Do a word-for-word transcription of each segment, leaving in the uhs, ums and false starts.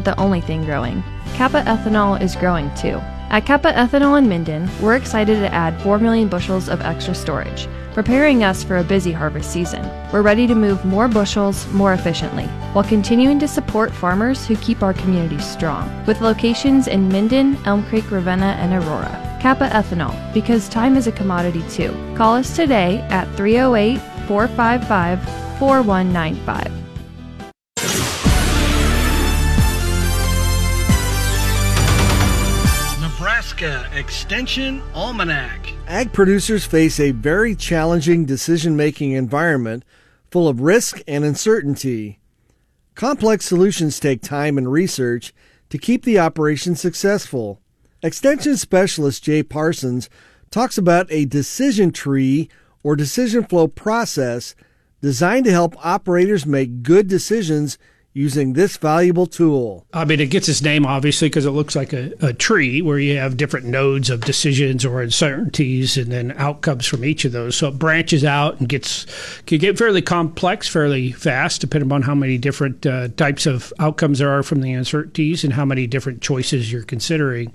isn't the only thing growing. Kappa Ethanol is growing too. At Kappa Ethanol in Minden, we're excited to add four million bushels of extra storage, preparing us for a busy harvest season. We're ready to move more bushels more efficiently, while continuing to support farmers who keep our communities strong, with locations in Minden, Elm Creek, Ravenna, and Aurora. Kappa Ethanol, because time is a commodity too. Call us today at three oh eight, four five five, four one nine five. Nebraska Extension Almanac. Ag producers face a very challenging decision-making environment full of risk and uncertainty. Complex solutions take time and research to keep the operation successful. Extension specialist Jay Parsons talks about a decision tree or decision flow process designed to help operators make good decisions using this valuable tool. I mean, it gets its name, obviously, because it looks like a, a tree where you have different nodes of decisions or uncertainties and then outcomes from each of those. So it branches out and gets can get fairly complex fairly fast, depending on how many different uh, types of outcomes there are from the uncertainties and how many different choices you're considering.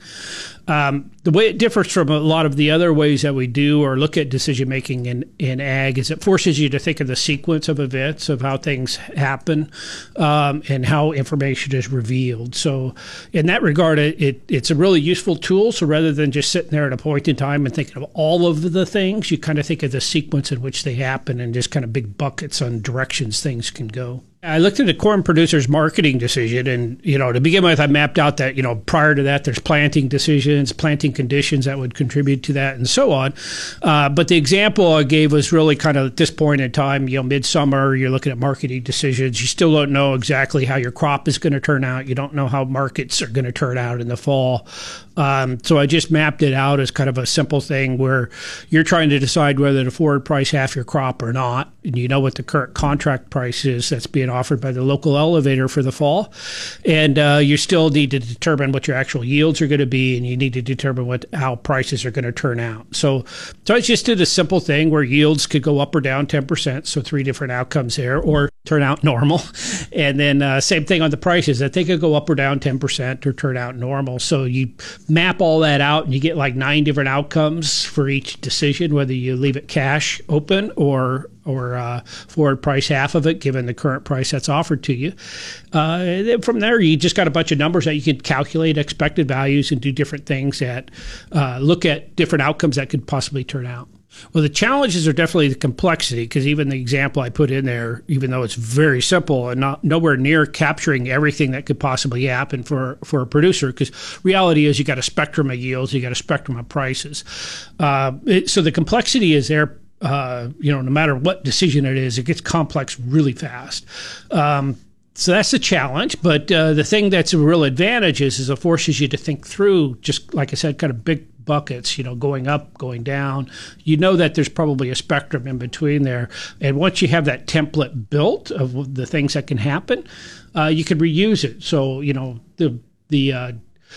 Um, the way it differs from a lot of the other ways that we do or look at decision making in, in ag is it forces you to think of the sequence of events of how things happen um, and how information is revealed. So in that regard, it, it it's a really useful tool. So rather than just sitting there at a point in time and thinking of all of the things, you kind of think of the sequence in which they happen and just kind of big buckets on directions things can go. I looked at the corn producer's marketing decision, and, you know, to begin with, I mapped out that, you know, prior to that, there's planting decisions, planting conditions that would contribute to that, and so on. Uh, but the example I gave was really kind of at this point in time, you know, midsummer, you're looking at marketing decisions. You still don't know exactly how your crop is going to turn out. You don't know how markets are going to turn out in the fall. Um, so I just mapped it out as kind of a simple thing where you're trying to decide whether to forward price half your crop or not. And you know what the current contract price is that's being offered by the local elevator for the fall. And uh, you still need to determine what your actual yields are going to be, and you need to determine what how prices are going to turn out. So, so I just did a simple thing where yields could go up or down ten percent, so three different outcomes there, or turn out normal. And then uh, same thing on the prices, that they could go up or down ten percent or turn out normal. So you map all that out and you get like nine different outcomes for each decision, whether you leave it cash open or or uh, forward price half of it, given the current price that's offered to you. Uh, then from there, you just got a bunch of numbers that you can calculate expected values and do different things that uh, look at different outcomes that could possibly turn out. Well, the challenges are definitely the complexity, because even the example I put in there, even though it's very simple and not nowhere near capturing everything that could possibly happen for, for a producer, because reality is you got a spectrum of yields, you got a spectrum of prices. Uh, it, so the complexity is there. Uh, you know, no matter what decision it is, it gets complex really fast. Um, so that's the challenge. But uh, the thing that's a real advantage is, is it forces you to think through, just like I said, kind of big buckets, you know, going up, going down. You know that there's probably a spectrum in between there. And once you have that template built of the things that can happen, uh, you can reuse it. So, you know, the the uh,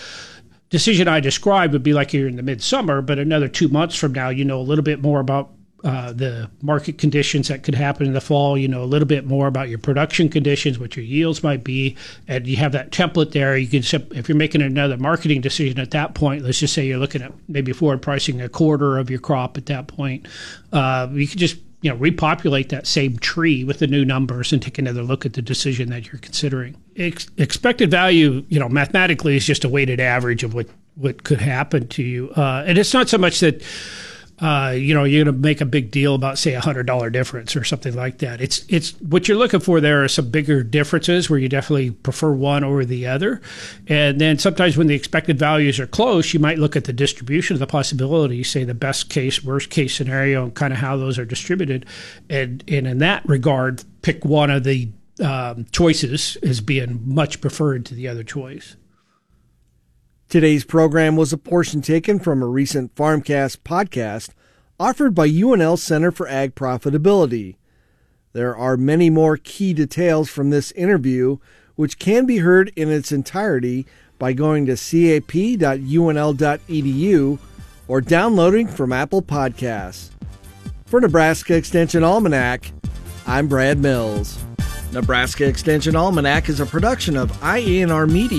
decision I described would be like you're in the midsummer, but another two months from now, you know a little bit more about Uh, the market conditions that could happen in the fall, you know, a little bit more about your production conditions, what your yields might be, and you have that template there. You can, if you're making another marketing decision at that point, let's just say you're looking at maybe forward pricing a quarter of your crop at that point, uh, you can just, you know, repopulate that same tree with the new numbers and take another look at the decision that you're considering. Ex- expected value, you know, mathematically is just a weighted average of what, what could happen to you. Uh, and it's not so much that Uh, you know, you're going to make a big deal about, say, a one hundred dollars difference or something like that. It's it's what you're looking for there are some bigger differences where you definitely prefer one over the other. And then sometimes when the expected values are close, you might look at the distribution of the possibilities, say the best case, worst case scenario, and kind of how those are distributed. And, and in that regard, pick one of the um, choices as being much preferred to the other choice. Today's program was a portion taken from a recent Farmcast podcast offered by U N L Center for Ag Profitability. There are many more key details from this interview, which can be heard in its entirety by going to c a p dot u n l dot e d u or downloading from Apple Podcasts. For Nebraska Extension Almanac, I'm Brad Mills. Nebraska Extension Almanac is a production of I A N R Media.